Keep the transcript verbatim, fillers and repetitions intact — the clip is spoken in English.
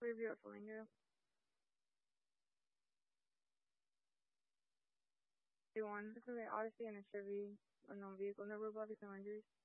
review at Flamingo. Do one. It's okay. Odyssey and a Chevy unknown vehicle. No robotics and rangers.